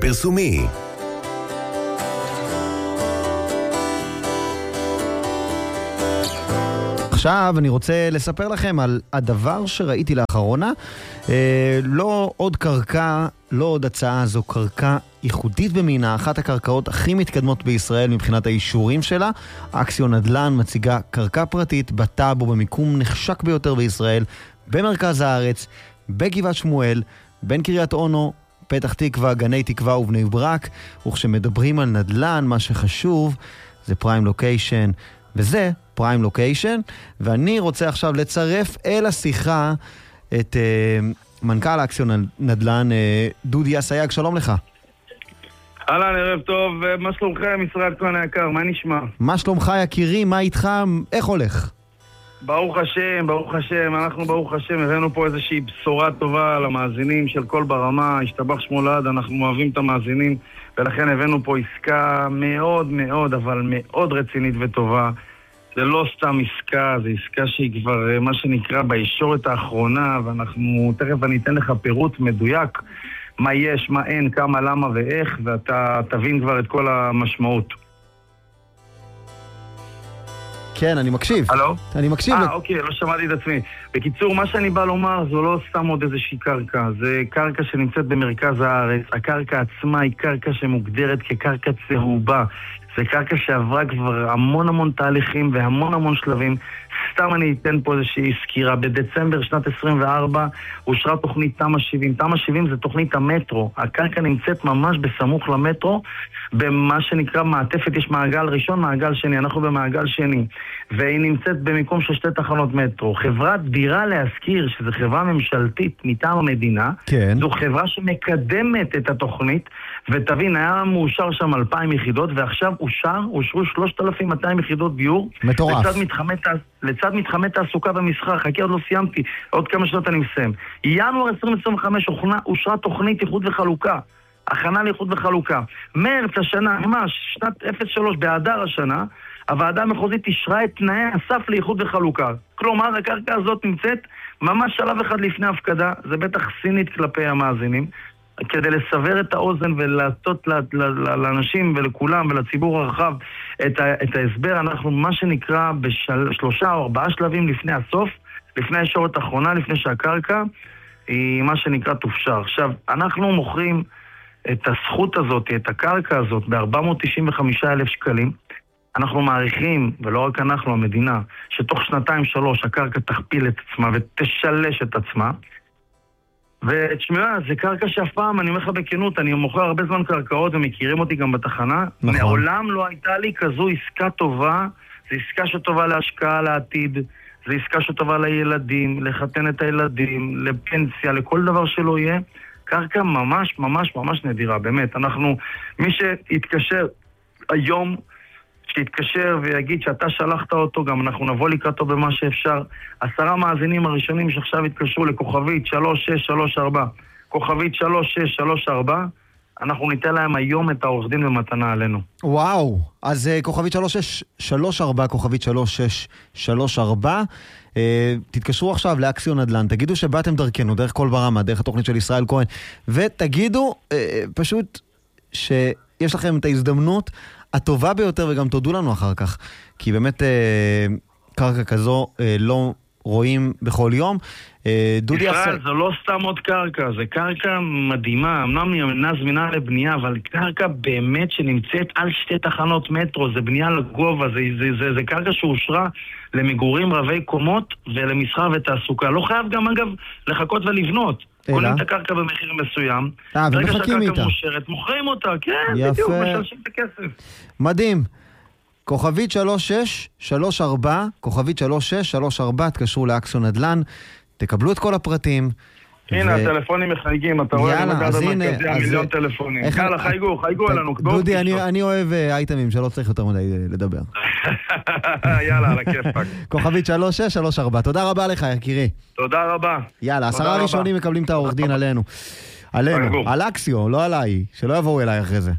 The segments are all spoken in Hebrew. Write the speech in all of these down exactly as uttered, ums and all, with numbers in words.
פרסומי. עכשיו אני רוצה לספר לכם על הדבר שראיתי לאחרונה. אה, לא עוד קרקע, לא עוד הצעה, זו קרקע ייחודית במינה, אחת הקרקעות הכי מתקדמות בישראל מבחינת האישורים שלה. אקסיו נדל"ן מציגה קרקע פרטית בטאבו במיקום נחשק ביותר בישראל, במרכז הארץ, בגבעת שמואל, בין קריית אונו, פתח תקווה, גני תקווה ובני ברק. וכשמדברים על נדל"ן, מה שחשוב זה פריים לוקיישן, וזה פריים לוקיישן. ואני רוצה עכשיו לצרף אל השיחה את uh, מנכ"ל אקסיו נדל"ן, uh, דודי אסייג. שלום לך. אהלן, ערב טוב. מה שלומכם, ישראל כהן היקר? מה נשמע? מה שלומך יקירי? מה איתך? איך הולך? ברוך השם, ברוך השם. אנחנו ברוך השם הבאנו פה איזושהי בשורה טובה למאזינים של כל ברמה. השתבח שמו לעד, אנחנו אוהבים את המאזינים, ולכן הבאנו פה עסקה מאוד מאוד, אבל מאוד רצינית וטובה. זה לא סתם עסקה, זה עסקה שהיא כבר מה שנקרא בישורת האחרונה, ואנחנו תכף אני אתן לך פירוט מדויק מה יש, מה אין, כמה, למה ואיך, ואתה תבין כבר את כל המשמעות. כן, אני מקשיב. הלו? אני מקשיב. אה, אוקיי, לא שמעתי את עצמי. בקיצור, מה שאני בא לומר, זו לא סתם עוד איזושהי קרקע. זה קרקע שנמצאת במרכז הארץ. הקרקע עצמה היא קרקע שמוגדרת כקרקע צהובה. זה קרקע שעברה כבר המון המון תהליכים והמון המון שלבים. סתם אני אתן פה איזושהי סקירה. בדצמבר שנת עשרים וארבע אושרה תוכנית תמ"א שבעים. תמ"א שבעים זה תוכנית המטרו. הקרקע נמצאת ממש בסמוך למטרו, במה שנקרא מעטפת. יש מעגל ראשון, מעגל שני. אנחנו במעגל שני. והיא נמצאת במקום של שתי תחנות מטרו. חברת דירה להזכיר, שזו חברה ממשלתית מטעם המדינה, כן. זו חברה שמקדמת את התוכנית, ותבין, היה מאושר שם אלפיים יחידות, ועכשיו אושר, אושרו שלושת אלפים ומאתיים יחידות דיור. מטורף. לצד מתחמי, לצד מתחמי תעסוקה ומסחר. חכי, עוד לא סיימתי, עוד כמה שנות אני מסיים. ינואר עשרים עשרים וחמש אושרה תוכנית איחוד וחלוקה. הכנה לאיחוד וחלוקה. מרץ השנה, ממש, שנת אפס שלוש, באדר השנה, הוועדה המחוזית אישרה את תנאי הסף לאיחוד וחלוקה. כלומר, הקרקע הזאת נמצאת ממש שלב אחד לפני הפקדה. זה בטח סינית כלפי המאזינים. כדי לסבר את האוזן ולעשות לאנשים ולכולם ולציבור הרחב את, ה, את ההסבר, אנחנו מה שנקרא בשלושה או ארבעה שלבים לפני הסוף, לפני הישורת האחרונה, לפני שהקרקע היא מה שנקרא תופשר. עכשיו, אנחנו מוכרים את הזכות הזאת, את הקרקע הזאת, ב-ארבע מאות תשעים וחמישה אלף שקלים. אנחנו מעריכים, ולא רק אנחנו, המדינה, שתוך שנתיים שלוש הקרקע תכפיל את עצמה ותשלש את עצמה. ותשמע, זה קרקע שאף פעם, אני אומר לך בכנות, אני מוכר הרבה זמן קרקעות ומכירים אותי גם בתחנה. נכון. מעולם לא הייתה לי כזו עסקה טובה. זו עסקה שטובה להשקעה לעתיד, זו עסקה שטובה לילדים, לחתן את הילדים, לפנסיה, לכל דבר שלא יהיה. קרקע ממש ממש ממש נדירה, באמת. אנחנו, מי שיתקשר היום, שיתקשר ויגיד שאתה שלחת אותו, גם אנחנו נבוא לקראתו במה שאפשר. עשרה מאזינים הראשונים שעכשיו התקשרו לכוכבית שלוש שש שלוש ארבע, כוכבית שלוש שש שלוש ארבע, אנחנו ניתן להם היום את העורך דין במתנה עלינו. וואו, אז uh, כוכבית שלוש שש שלוש ארבע, כוכבית שלוש שש שלוש ארבע, uh, תתקשרו עכשיו לאקסיו נדל"ן, תגידו שבאתם דרכנו, דרך כל ברמה, דרך התוכנית של ישראל כהן, ותגידו uh, פשוט שיש לכם את ההזדמנות הטובה ביותר, וגם תודו לנו אחר כך, כי באמת אה, קרקע כזו אה, לא רואים בכל יום. אה, דודי ישראל, זה לא סתם עוד קרקע, זה קרקע מדהימה, אמנם היא אינה זמינה לבנייה, אבל קרקע באמת שנמצאת על שתי תחנות מטרו, זה בנייה לגובה, זה, זה, זה, זה קרקע שאושרה למגורים רבי קומות ולמסחר ותעסוקה. לא חייב גם אגב לחכות ולבנות. קונים את הקרקע במחיר מסוים, ברגע שהקרקע מושרת, מוכרים אותה, כן, בדיוק, משלשים את הכסף. מדהים. כוכבית שלוש שש שלוש ארבע, כוכבית שלוש שש שלוש ארבע, תקשרו לאקסיו נדל"ן, תקבלו את כל הפרטים. הנה, הטלפונים מחייגים, אתה רואה, אז הנה, מיליון טלפונים. יאללה, חייגו, חייגו אלינו. דודי, אני אוהב אייטמים שלא צריך יותר מדי לדבר. יאללה, על הכיפק. כוכבית שלוש שש שלוש ארבע, תודה רבה לך, יקירי. תודה רבה. יאללה, עשרה ראשונים מקבלים את העורך דין עלינו. עלינו, על אקסיו, לא עליי, שלא יבואו אליי אחרי זה.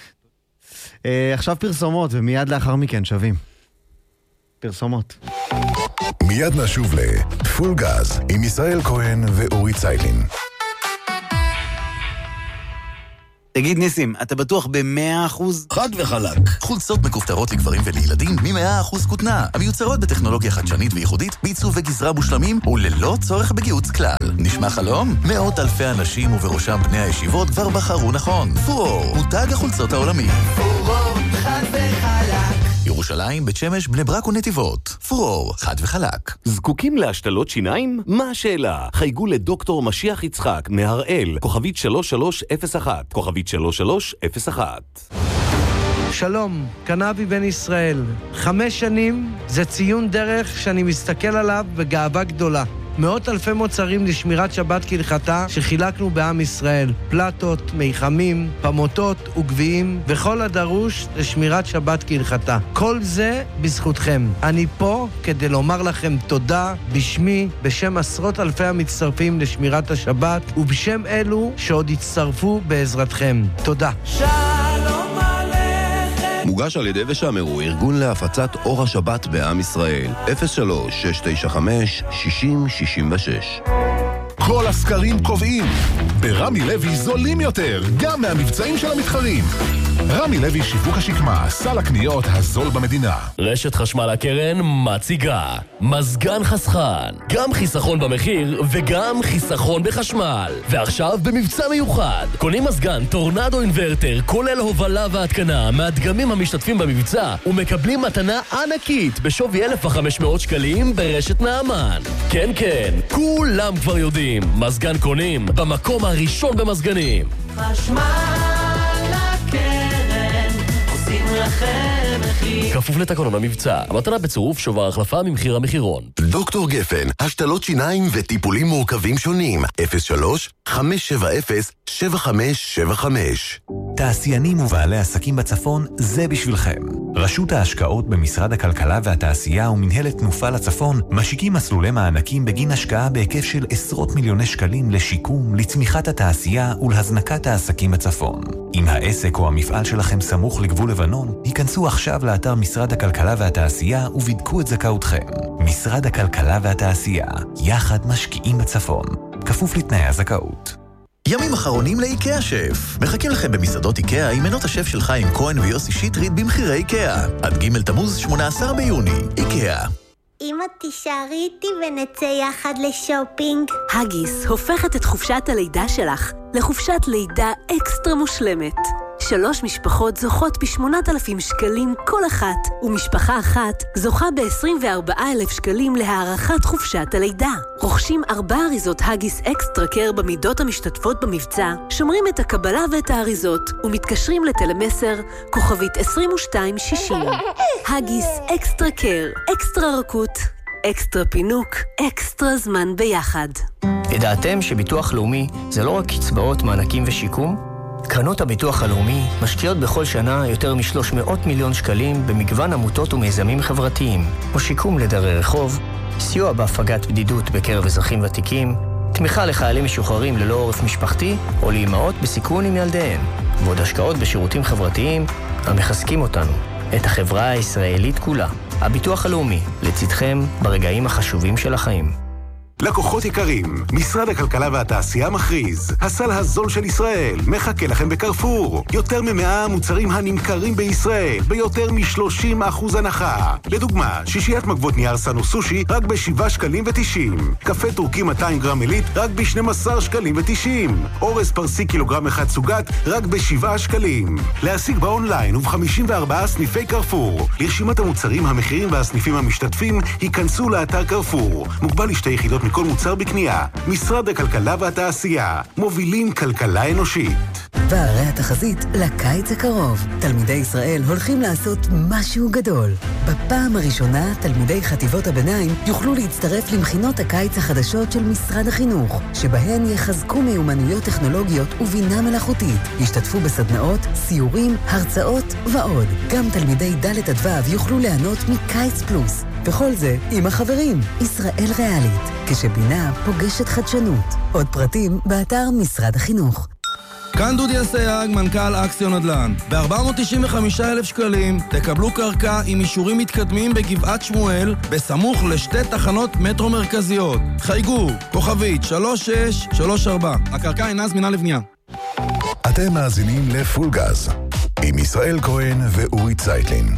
עכשיו פרסומות, ומיד לאחר מכן שווים. פרסומות. מיד נשוב לפול גז עם ישראל כהן ואורי ציילין. תגיד ניסים, אתה בטוח ב-מאה אחוז? חד וחלק. חולצות מכופתרות לגברים ולילדים מ-מאה אחוז כותנה, המיוצרות בטכנולוגיה חדשנית וייחודית, בעיצוב וגזרה מושלמים וללא צורך בגיוץ כלל. נשמע חלום? מאות אלפי אנשים ובראשם בני הישיבות כבר בחרו נכון. פורור, מותג החולצות העולמי. פורור, חד וחלק. ירושלים, בית שמש, בני ברק ונתיבות. פורור, חד וחלק. זקוקים להשתלות שיניים? מה השאלה? חייגו לדוקטור משיח יצחק מהראל, כוכבית שלוש שלוש אפס אחת, כוכבית שלוש שלוש אפס אחת. שלום, קנבי בן ישראל. חמש שנים זה ציון דרך שאני מסתכל עליו בגאווה גדולה. מאות אלפי מוצרים לשמירת שבת כהלכתה שחילקנו בעם ישראל. פלטות, מיחמים, פמוטות וגביעים וכל הדרוש לשמירת שבת כהלכתה. כל זה בזכותכם. אני פה כדי לומר לכם תודה בשמי, בשם עשרות אלפי המצטרפים לשמירת השבת ובשם אלו שעוד יצטרפו בעזרתכם. תודה. שלום עליכם. מוגש על ידי ושמרו, ארגון להפצת אור השבת בעם ישראל. אפס שלוש שש תשע חמש שישים שישים ושש. כל הסקרים קובעים, ברמי לוי זולים יותר, גם מהמבצעים של המתחרים. רמי לוי שיווק השקמה, סל הקניות הזול במדינה. רשת חשמל הקרן מציגה מזגן חסכן, גם חיסכון במחיר וגם חיסכון בחשמל. ועכשיו במבצע מיוחד, קונים מזגן טורנדו אינברטר כולל הובלה והתקנה מהדגמים המשתתפים במבצע ומקבלים מתנה ענקית בשווי אלף וחמש מאות שקלים ברשת נעמן. כן כן, כולם כבר יודעים, מזגן קונים במקום הראשון במזגנים. חשמל הקרן עושים לכם מחיר. כפוף לתקנון המבצע, המתנה בצירוף שובר החלפה ממחיר המחירון. דוקטור גפן, השתלות שיניים וטיפולים מורכבים שונים. אפס שלוש חמש שבע אפס שבע חמש שבע חמש. תעשיינים ובעלי עסקים בצפון, זה בשבילכם. רשות ההשקעות במשרד הכלכלה והתעשייה ומנהלת תנופה לצפון משיקים מסלולי מענקים בגין השקעה בהיקף של עשרות מיליוני שקלים לשיקום, לצמיחת התעשייה ולהזנקת העסקים בצפון. אם העסק או המפעל שלכם סמוך לגבול לבנון, היכנסו עכשיו לאתר משרד הכלכלה והתעשייה ובדקו את זכאותכם. משרד הכלכלה והתעשייה, יחד משקיעים בצפון. כפוף לתנאי הזכאות. ימים אחרונים לאיקאה שף. מחכים לכם במסעדות איקאה עם מנות השף של חיים כהן ויוסי שטרית במחירי איקאה. עד ג' תמוז שמונה עשר ביוני. איקאה. אמא, תישארי איתי ונצא יחד לשופינג. הגיס הופכת את חופשת הלידה שלך לחופשת לידה אקסטרה מושלמת. שלוש משפחות זוכות ב-שמונת אלפים שקלים כל אחת, ומשפחה אחת זוכה ב-עשרים וארבעה אלף שקלים להארכת חופשת הלידה. רוכשים ארבע אריזות הגיס אקסטרה קר במידות המשתתפות במבצע, שומרים את הקבלה ואת האריזות, ומתקשרים לטלמסר כוכבית עשרים ושתיים שישים. הגיס אקסטרה קר, אקסטרה רכות, אקסטרה פינוק, אקסטרה זמן ביחד. ידעתם שביטוח לאומי זה לא רק קצבאות, מענקים ושיקום? קרנות הביטוח הלאומי משקיעות בכל שנה יותר מ-שלוש מאות מיליון שקלים במגוון עמותות ומיזמים חברתיים, כמו שיקום לדרי רחוב, סיוע בהפגת בדידות בקרב אזרחים ותיקים, תמיכה לחיילים משוחררים ללא עורף משפחתי או לאימהות בסיכון עם ילדיהן, ועוד השקעות בשירותים חברתיים המחזקים אותנו, את החברה הישראלית כולה. הביטוח הלאומי, לצדכם ברגעים החשובים של החיים. לקוחות יקרים, משרד הכלכלה והתעשייה מכריז, הסל הזול של ישראל מחכה לכם בקרפור. יותר ממאה מוצרים הנמכרים בישראל, ביותר מ-שלושים אחוז הנחה. לדוגמה, שישיית מגבות נייר סנו סושי רק ב-שבעה שקלים ותשעים. קפה טורקי מאתיים גרם עילית רק ב-שנים עשר שקלים ותשעים. אורז פרסי קילוגרם אחד סוגת רק ב-שבעה שקלים. להשיג באונליין וב-חמישים וארבעה סניפי קרפור. לרשימת המוצרים, המחירים והסניפים המשתתפים, היכנסו לאתר קרפור. מוגבל לשתי יחידות מכל מוצר בקנייה. משרד הכלכלה והתעשייה, מובילים כלכלה אנושית. והרי התחזית לקיץ הקרוב. תלמידי ישראל הולכים לעשות משהו גדול. בפעם הראשונה, תלמידי חטיבות הביניים יוכלו להצטרף למכינות הקיץ החדשות של משרד החינוך, שבהן יחזקו מיומנויות טכנולוגיות ובינה מלאכותית. ישתתפו בסדנאות, סיורים, הרצאות ועוד. גם תלמידי ד' עד ו' יוכלו ליהנות מקיץ פלוס. וכל זה עם החברים, ישראל ריאלית, כשבינה פוגשת חדשנות. עוד פרטים באתר משרד החינוך. כאן דודי אסייג, מנכ"ל אקסיון נדל"ן. ב-ארבע מאות תשעים וחמישה אלף שקלים תקבלו קרקע עם אישורים מתקדמים בגבעת שמואל, בסמוך לשתי תחנות מטרו מרכזיות. חייגו, כוכבית שלוש שש שלוש ארבע. הקרקע אינה זמינה לבנייה. אתם מאזינים לפול גז, עם ישראל כהן ואורי צייטלין.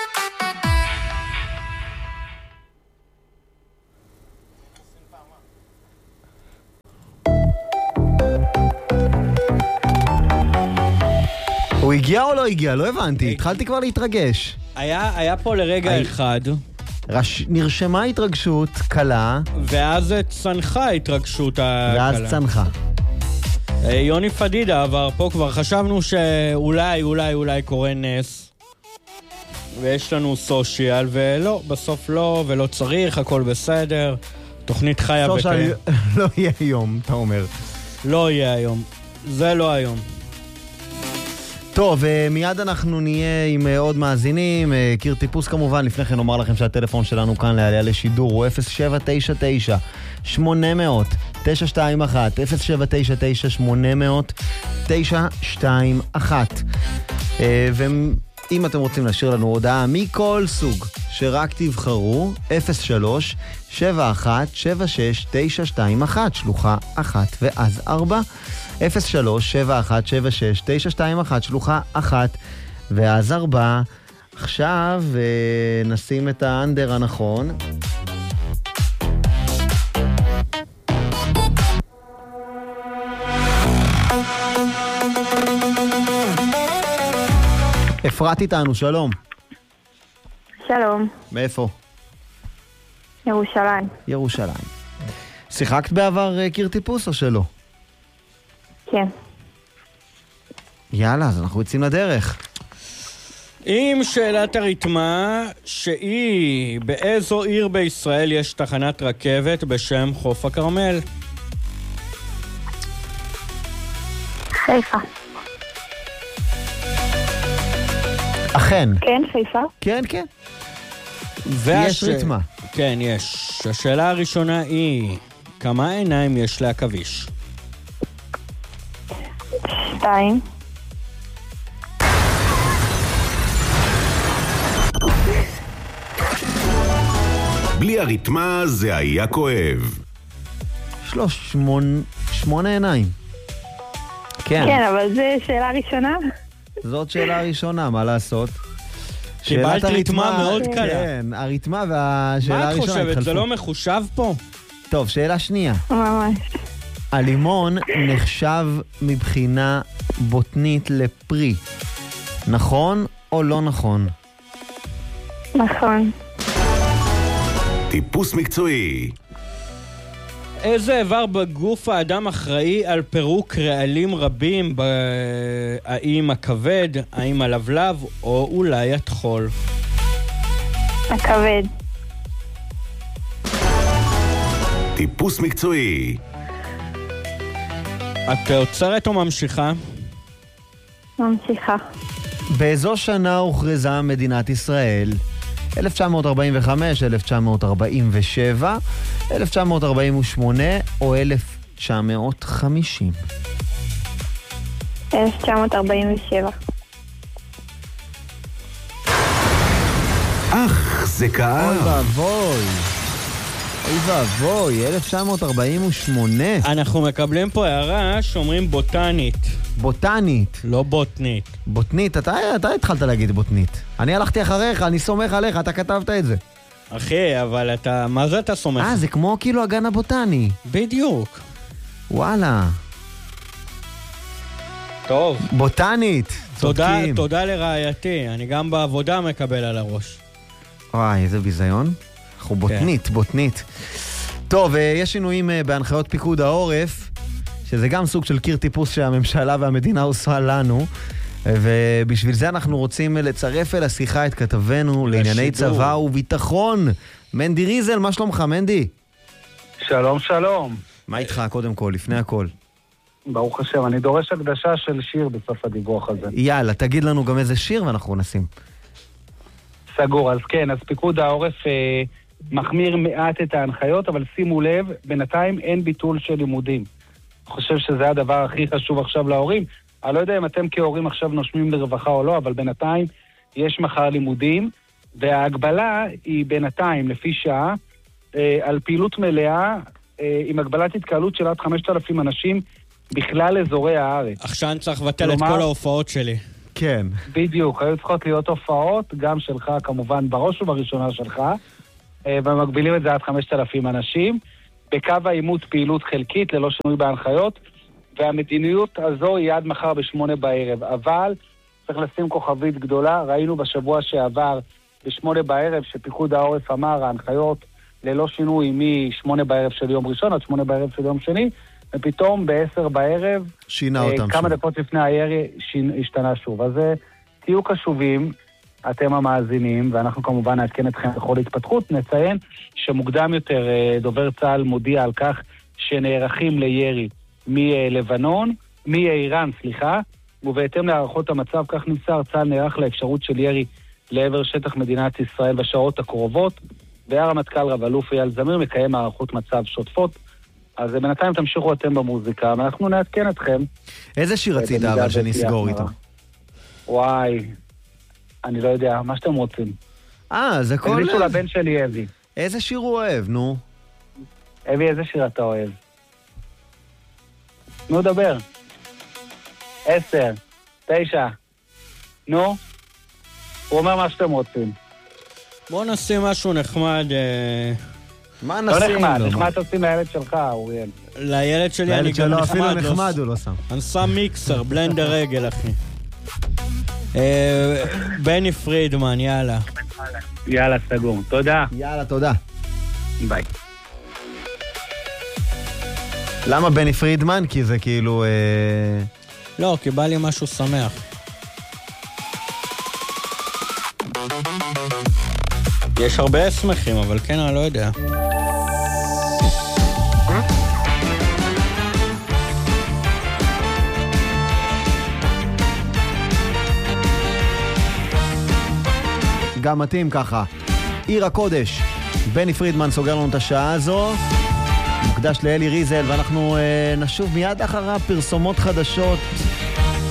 הוא הגיע או לא הגיע? לא הבנתי, התחלתי כבר להתרגש. היה, היה פה לרגע אחד. רש... נרשמה התרגשות קלה. ואז צנחה התרגשות הקלה. ואז צנחה. יוני פדידה עבר פה, כבר חשבנו שאולי, אולי, אולי קורה נס. ויש לנו סושיאל, ולא, בסוף לא, ולא צריך, הכל בסדר. תוכנית חיה וקיים. סושיאל לא יהיה היום, אתה אומר. לא יהיה היום. זה לא היום. טוב, מיד אנחנו נהיה עם עוד מאזינים, קיר טיפוס כמובן. לפני כן נאמר לכם שהטלפון שלנו כאן לעלייה לשידור הוא אפס שבע תשע תשע שמונה אפס אפס תשע שתיים אחת, אפס שבע תשע תשע שמונה אפס אפס תשע שתיים אחת. ואם אתם רוצים להשאיר לנו הודעה מכל סוג שרק תבחרו, אפס שלוש שבע אחת שבע שש תשע שתיים אחת, שלוחה אחת ואז ארבע, אפס שלוש שבע אחת שבע שש תשע שתיים אחת, שלוחה אחת ואז ארבע. עכשיו נשים את האנדר הנכון. אפרת איתנו, שלום. שלום. מאיפה? ירושלים. ירושלים. שיחקת בעבר קיר טיפוס או שלא? כן. יאללה, אז אנחנו יוצאים לדרך. עם שאלת הרתמה, שהיא באיזו עיר בישראל יש תחנת רכבת בשם חוף הכרמל? חיפה. אכן. כן, חיפה. כן, כן. והש... יש ריתמה. כן, יש. השאלה הראשונה היא, כמה עיניים יש לעכביש? שתיים. בלי הריתמה זה היה כואב. שלוש, שמונה, שמונה עיניים. כן. כן, אבל זה שאלה ראשונה. זאת שאלה ראשונה, מה לעשות? קיבלת ריתמה מאוד קלה. כן, הריתמה והשאלה הראשונה התחלפו. מה את חושבת? זה לא מחושב פה? טוב, שאלה שנייה. ממש. הלימון נחשב מבחינה בוטנית לפרי. נכון או לא נכון? נכון. טיפוס מקצועי. איזה איבר בגוף האדם אחראי על פירוק רעלים רבים? האם הכבד, האם הלבלב, או אולי הטחול? הכבד. טיפוס מקצועי. את עוצרת או ממשיכה? ממשיכה. באיזו שנה הוכרזה מדינת ישראל? אלף תשע מאות ארבעים וחמש, אלף תשע מאות ארבעים ושבע, אלף תשע מאות ארבעים ושמונה או אלף תשע מאות חמישים? אלף תשע מאות ארבעים ושבע. אך, זה כאב. אוי ואבוי. אוי ואבוי, אלף תשע מאות ארבעים ושמונה. אנחנו מקבלים פה הערה שאומרים בוטנית. בוטנית. לא בוטנית. בוטנית, אתה, אתה התחלת להגיד בוטנית. אני הלכתי אחריך, אני סומך עליך, אתה כתבת את זה. אחי, אבל אתה, מה זה אתה סומך? אה, זה כמו כאילו הגן הבוטני. בדיוק. וואלה. טוב. בוטנית. תודה, צודקים. תודה לרעייתי, אני גם בעבודה מקבל על הראש. וואי, איזה ביזיון. אנחנו בוטנית, כן. בוטנית. טוב, יש שינויים בהנחיות פיקוד העורף, שזה גם סוג של קיר טיפוס שהממשלה והמדינה עושה לנו, ובשביל זה אנחנו רוצים לצרף אל השיחה את כתבנו לענייני צבא וביטחון. מנדי ריזל, מה שלומך, מנדי? שלום, שלום. מה איתך קודם כל, לפני הכל? ברוך השם, אני דורש הקדשה של שיר בסוף הדיווח הזה. יאללה, תגיד לנו גם איזה שיר ואנחנו נשים. סגור, אז כן, אז פיקוד העורף אה, מחמיר מעט את ההנחיות, אבל שימו לב, בינתיים אין ביטול של לימודים. אני חושב שזה הדבר הכי חשוב עכשיו להורים. אני לא יודע אם אתם כהורים עכשיו נושמים לרווחה או לא, אבל בינתיים יש מחר לימודים, וההגבלה היא בינתיים, לפי שעה, אה, על פעילות מלאה, אה, עם הגבלת התקהלות של עד חמשת אלפים אנשים בכלל אזורי הארץ. עכשיו אני צריך לבטל את כל ההופעות שלי. כן. בדיוק, היו צריכות להיות הופעות, גם שלך כמובן, בראש ובראשונה שלך, ומגבילים את זה עד חמשת אלפים אנשים. בקו האימות פעילות חלקית, ללא שינוי בהנחיות, והמדיניות הזו היא עד מחר בשמונה בערב. אבל צריך לשים כוכבית גדולה, ראינו בשבוע שעבר בשמונה בערב שפיקוד העורף אמר, ההנחיות ללא שינוי משמונה בערב של יום ראשון עד שמונה בערב של יום שני, ופתאום בעשר בערב, שינה אותם כמה שוב. דקות לפני הירי השתנה שוב. אז תהיו קשובים, אתם המאזינים, ואנחנו כמובן נעדכן אתכם בכל התפתחות. נציין שמוקדם יותר דובר צה"ל מודיע על כך שנערכים לירי מלבנון, מאיראן, סליחה, ובהתאם להערכות המצב, כך נמסר, צה"ל נערך לאפשרות של ירי לעבר שטח מדינת ישראל בשעות הקרובות, והרמטכ"ל רב-אלוף אייל זמיר מקיים הערכות מצב שוטפות. אז בינתיים תמשיכו אתם במוזיקה, ואנחנו נעדכן אתכם. איזה שיר רצית אבל שנסגור איתו? וואי, אני לא יודע, מה שאתם רוצים. אה, זה כל... תגלישו לבן שלי, אבי. איזה שיר הוא אוהב, נו? אבי, איזה שיר אתה אוהב? נו, דבר. עשר, תשע, נו. הוא אומר מה שאתם רוצים. בואו נשים משהו נחמד. מה לא נשים? נחמד, נחמד תשים לילד שלך, אוריאל. לילד שלי אני גם נחמד. אפילו נחמד הוא לא שם. אני שם מיקסר, בלנדר רגל, אחי. בני פרידמן, יאללה. יאללה, סגור. תודה. יאללה, תודה. ביי. למה בני פרידמן? כי זה כאילו... לא, כי בא לי משהו שמח. יש הרבה שמחים, אבל כן, אני לא יודע. גם מתאים ככה. עיר הקודש, בני פרידמן סוגר לנו את השעה הזו, מוקדש לאלי ריזל, ואנחנו אה, נשוב מיד אחריו פרסומות חדשות.